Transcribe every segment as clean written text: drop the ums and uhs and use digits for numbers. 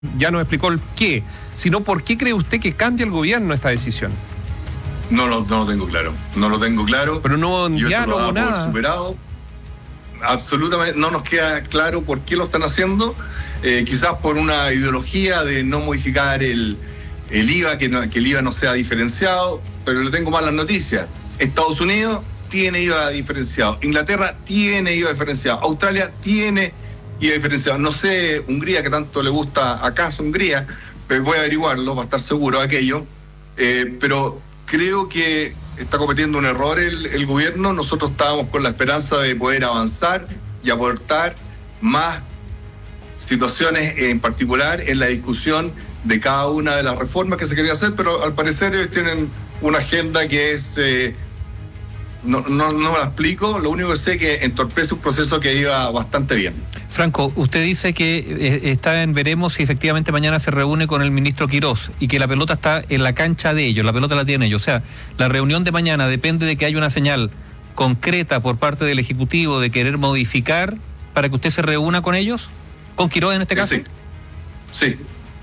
ya nos explicó el qué, sino por qué cree usted que cambia el gobierno esta decisión. No lo tengo claro. No lo tengo claro. Pero no hubo un diálogo, nada. Superado. Absolutamente no nos queda claro por qué lo están haciendo. Quizás por una ideología de no modificar el IVA, que el IVA no sea diferenciado, pero le tengo malas noticias. Estados Unidos tiene IVA diferenciado, Inglaterra tiene IVA diferenciado, Australia tiene IVA diferenciado. No sé, Hungría, que tanto le gusta acaso Hungría, pero voy a averiguarlo para estar seguro de aquello. Pero creo que está cometiendo un error el gobierno. Nosotros estábamos con la esperanza de poder avanzar y aportar más situaciones en particular en la discusión de cada una de las reformas que se quería hacer, pero al parecer ellos tienen una agenda que es... No la explico, lo único que sé es que entorpece un proceso que iba bastante bien. Franco, usted dice que está en veremos si efectivamente mañana se reúne con el ministro Quirós y que la pelota está en la cancha de ellos, la pelota la tienen ellos. O sea, la reunión de mañana depende de que haya una señal concreta por parte del Ejecutivo de querer modificar para que usted se reúna con ellos, con Quirós en este caso. Sí.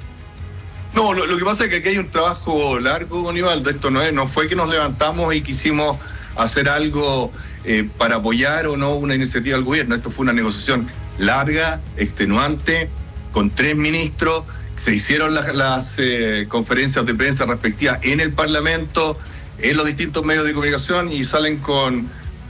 No, lo que pasa es que aquí hay un trabajo largo, Onivaldo. Esto no fue que nos levantamos y quisimos hacer algo para apoyar o no una iniciativa del gobierno. Esto fue una negociación larga, extenuante, con 3 ministros. Se hicieron las conferencias de prensa respectivas en el Parlamento, en los distintos medios de comunicación, y salen con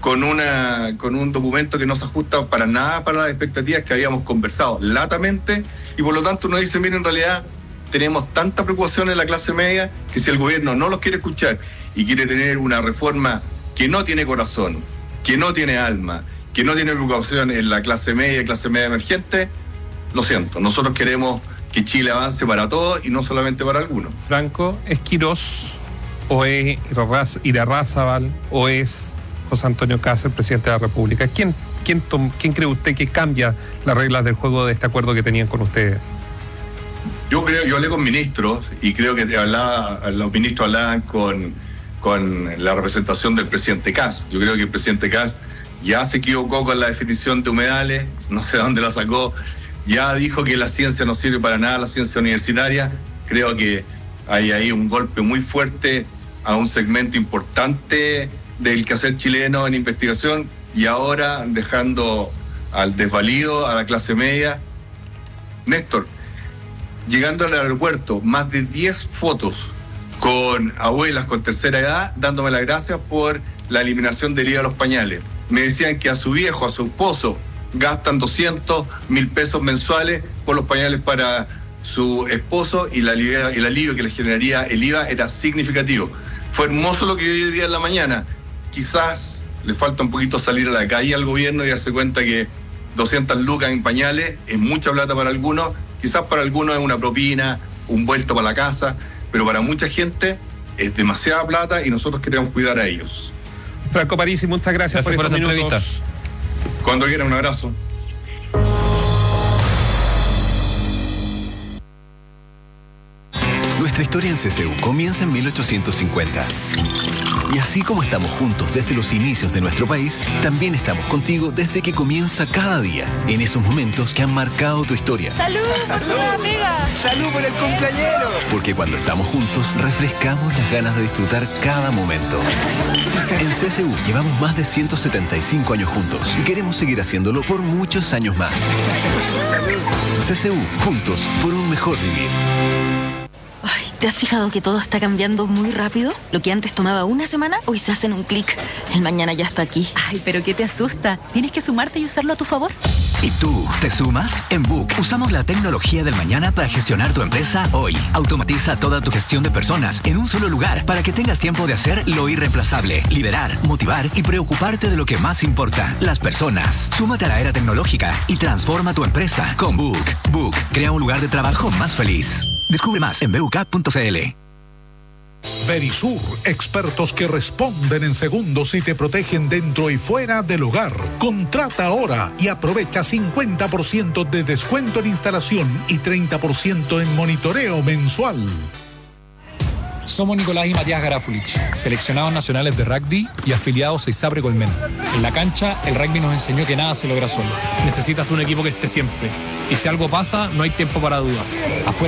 un documento que no se ajusta para nada para las expectativas que habíamos conversado latamente, y por lo tanto uno dice, mira, en realidad tenemos tanta preocupación en la clase media que si el gobierno no los quiere escuchar y quiere tener una reforma que no tiene corazón, que no tiene alma, que no tiene preocupación en la clase media emergente, lo siento, nosotros queremos que Chile avance para todos y no solamente para algunos. Franco, ¿es Quirós o es Irarrázaval o es José Antonio Kast, el presidente de la República? ¿Quién cree usted que cambia las reglas del juego de este acuerdo que tenían con ustedes? Yo hablé con ministros y creo que los ministros hablaban con la representación del presidente Kast. Yo creo que el presidente Kast ya se equivocó con la definición de humedales, no sé dónde la sacó, ya dijo que la ciencia no sirve para nada, la ciencia universitaria. Creo que hay ahí un golpe muy fuerte a un segmento importante del quehacer chileno en investigación, y ahora dejando al desvalido a la clase media. Néstor, llegando al aeropuerto, más de 10 fotos con abuelas con tercera edad dándome las gracias por la eliminación del IVA a los pañales. Me decían que a su viejo, a su esposo, gastan 200.000 pesos mensuales por los pañales para su esposo, y el alivio que les generaría el IVA era significativo. Fue hermoso lo que vi hoy día en la mañana. Quizás le falta un poquito salir a la calle al gobierno y darse cuenta que 200 lucas en pañales es mucha plata para algunos, quizás para algunos es una propina, un vuelto para la casa, pero para mucha gente es demasiada plata y nosotros queremos cuidar a ellos. Franco Parisi, muchas gracias por esta entrevista. Cuando quieran, un abrazo. Nuestra historia en CCU comienza en 1850. Y así como estamos juntos desde los inicios de nuestro país, también estamos contigo desde que comienza cada día, en esos momentos que han marcado tu historia. ¡Salud por tu amiga! ¡Salud por el cumpleañero! Porque cuando estamos juntos, refrescamos las ganas de disfrutar cada momento. En CCU llevamos más de 175 años juntos y queremos seguir haciéndolo por muchos años más. CCU, juntos por un mejor vivir. Ay, ¿te has fijado que todo está cambiando muy rápido? Lo que antes tomaba una semana, hoy se hace en un clic. El mañana ya está aquí. Ay, pero ¿qué te asusta? Tienes que sumarte y usarlo a tu favor. ¿Y tú, te sumas? En Book usamos la tecnología del mañana para gestionar tu empresa hoy. Automatiza toda tu gestión de personas en un solo lugar para que tengas tiempo de hacer lo irreemplazable, liderar, motivar y preocuparte de lo que más importa, las personas. Súmate a la era tecnológica y transforma tu empresa con Book. Book crea un lugar de trabajo más feliz. Descubre más en buk.cl. Verisur, expertos que responden en segundos y te protegen dentro y fuera del hogar. Contrata ahora y aprovecha 50% de descuento en instalación y 30% en monitoreo mensual. Somos Nicolás y Matías Garafulich, seleccionados nacionales de rugby y afiliados a ISAPRE Colmena. En la cancha, el rugby nos enseñó que nada se logra solo. Necesitas un equipo que esté siempre. Y si algo pasa, no hay tiempo para dudas. Afuera